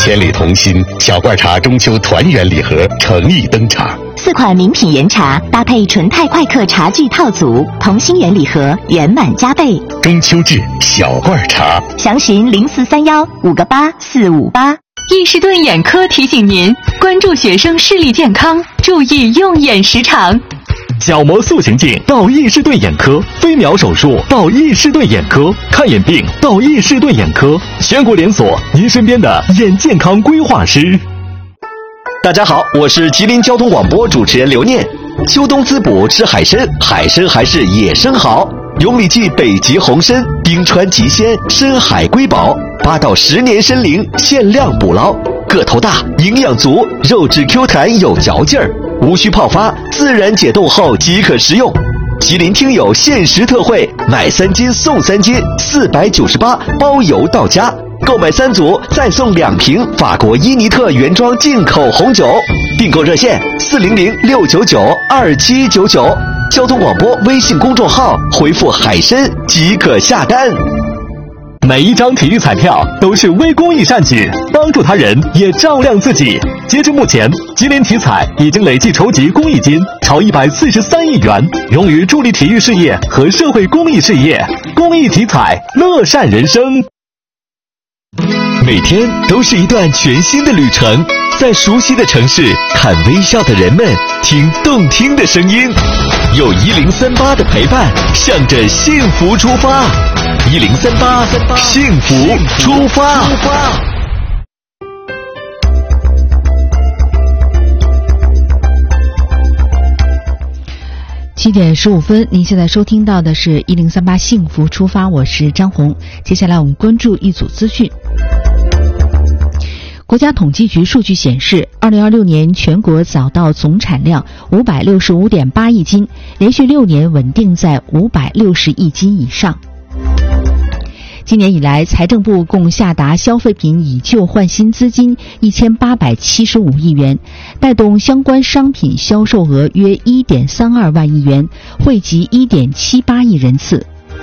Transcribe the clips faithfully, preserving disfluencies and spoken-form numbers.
千里同心，小罐茶中秋团圆礼盒诚意登场。 四款名品原茶搭配纯泰快客茶具套组，同心圆礼盒圆满加倍。 中秋至小罐茶， 详询零四三幺五个八四五八。 伊士顿眼科提醒您关注学生视力健康，注意用眼时长。 角膜塑形镜到伊士顿眼科，飞秒手术到伊士顿眼科，看眼病到伊士顿眼科，全国连锁，您身边的眼健康规划师。 大家好，我是吉林交通广播主持人刘念。秋冬滋补吃海参，海参还是野生好。永里记北极红参，冰川极鲜，深海瑰宝，八到十年参龄，限量捕捞，个头大，营养足，肉质 Q 弹有嚼劲儿，无需泡发，自然解冻后即可食用。吉林听友限时特惠，买三斤送三斤，四百九十八，包邮到家。购买三组再送两瓶法国伊尼特原装进口红酒，订购热线四零零六九九二七九九，交通广播微信公众号回复海参即可下单。 每一张体育彩票都是微公益善举，帮助他人也照亮自己。截至目前，吉林体彩已经累计筹集公益金超一百四十三亿元，用于助力体育事业和社会公益事业。公益体彩，乐善人生。 每天都是一段全新的旅程，在熟悉的城市看微笑的人们，听动听的声音，有一零三八的陪伴，向着幸福出发。一零三八，幸福出发。 七点十五分，您现在收听到的是一零三八幸福出发，我是张红。接下来我们关注一组资讯。国家统计局数据显示，二零二六年全国早稻总产量五百六十五点八亿斤，连续六年稳定在五百六十亿斤以上。今年以来，财政部共下达消费品以旧换新资金一千八百七十五亿元，带动相关商品销售额约一点三二万亿元，惠及一点七八亿人次。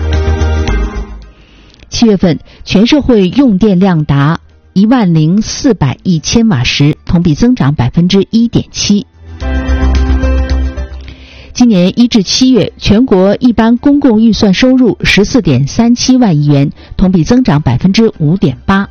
七月份，全社会用电量达一万零四百亿千瓦时，同比增长百分之一点七。今年一至七月，全国一般公共预算收入十四点三七万亿元，同比增长百分之五点八。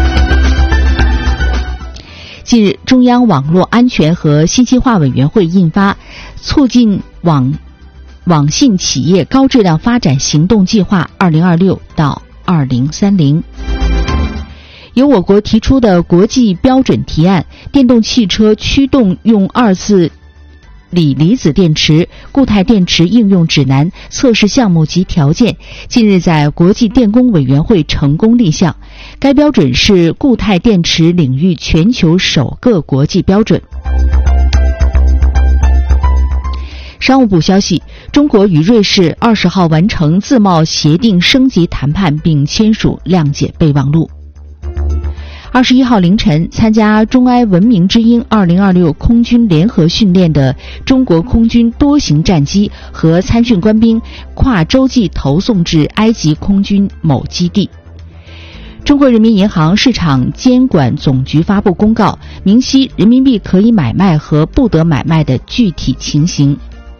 近日，中央网络安全和信息化委员会印发《促进网网信企业高质量发展行动计划（二零二六到二零三零）》。由我国提出的国际标准提案《电动汽车驱动用二次锂离子电池固态电池应用指南》测试项目及条件近日在国际电工委员会成功立项，该标准是固态电池领域全球首个国际标准。商务部消息，中国与瑞士二十号完成自贸协定升级谈判并签署谅解备忘录。二十一号凌晨，参加中埃文明之鹰二零二六空军联合训练的中国空军多型战机和参训官兵跨洲际投送至埃及空军某基地。中国人民银行市场监管总局发布公告，明晰人民币可以买卖和不得买卖的具体情形。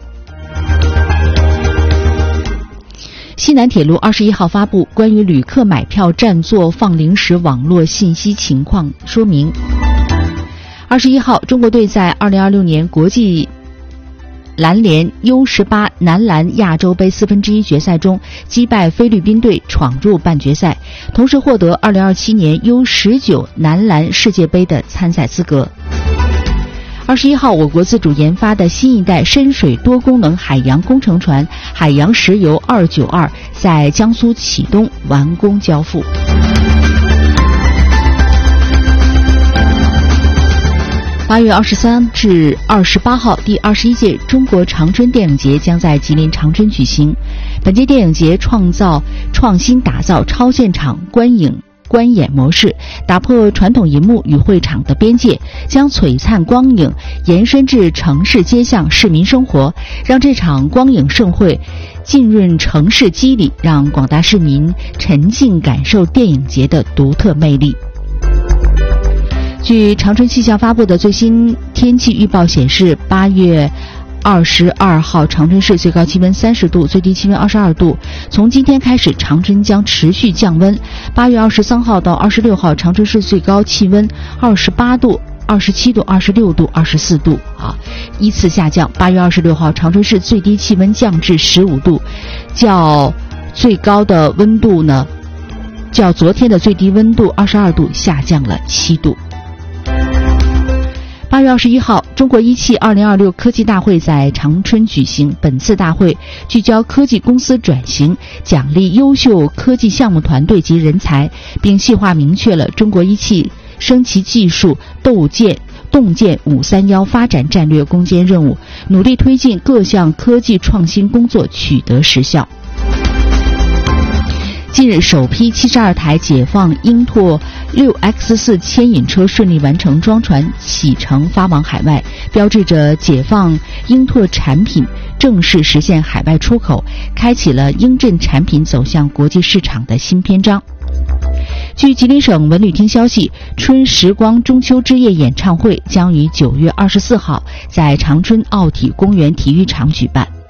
西南铁路二十一号发布关于旅客买票占座放零食网络信息情况说明。二十一号，中国队在二零二六年国际篮联 U 十八 男篮亚洲杯四分之一决赛中击败菲律宾队，闯入半决赛，同时获得二零二七年 U 十九 男篮世界杯的参赛资格。二十一号，我国自主研发的新一代深水多功能海洋工程船海洋石油二九二在江苏启东完工交付。八月二十三至二十八号，第二十一届中国长春电影节将在吉林长春举行。本届电影节创造创新打造超现场观影观演模式，打破传统银幕与会场的边界，将璀璨光影延伸至城市街巷市民生活，让这场光影盛会浸润城市肌理，让广大市民沉浸感受电影节的独特魅力。 据长春气象发布的最新天气预报显示，八月二十二号长春市最高气温三十度，最低气温二十二度。从今天开始，长春将持续降温。八月二十三号到二十六号，长春市最高气温二十八度、二十七度、二十六度、二十四度啊，依次下降。八月二十六号，长春市最低气温降至十五度，较最高的温度呢，较昨天的最低温度二十二度下降了七度。八月二十一号，中国一汽二零二六科技大会在长春举行。本次大会聚焦科技公司转型，奖励优秀科技项目团队及人才，并细化明确了中国一汽升级技术构建洞见五三幺发展战略攻坚任务，努力推进各项科技创新工作取得实效。近日，首批七十二台解放英拓六 X 四 牵引车顺利完成装船启程发往海外，标志着解放英拓产品正式实现海外出口，开启了英镇产品走向国际市场的新篇章。据吉林省文旅厅消息，春时光中秋之夜演唱会将于九月二十四号在长春奥体公园体育场举办。